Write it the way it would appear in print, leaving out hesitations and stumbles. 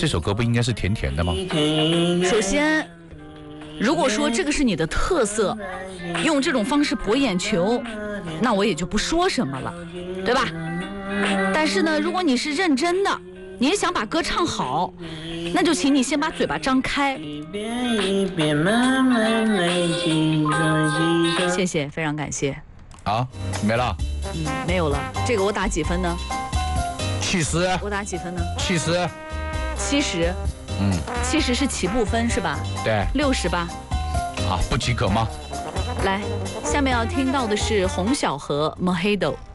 这首歌不应该是甜甜的吗？ 首先，如果说这个是你的特色，用这种方式博眼球，那我也就不说什么了，对吧？但是呢，如果你是认真的，你也想把歌唱好，那就请你先把嘴巴张开。谢谢，非常感谢。 啊，没了。 没有了。这个我打几分呢 ？70。 我打几分呢 ？70。 70。70是起步分是吧？ 对。 60吧。 啊，不及格吗？ 来，下面要听到的是洪小河 Mojito。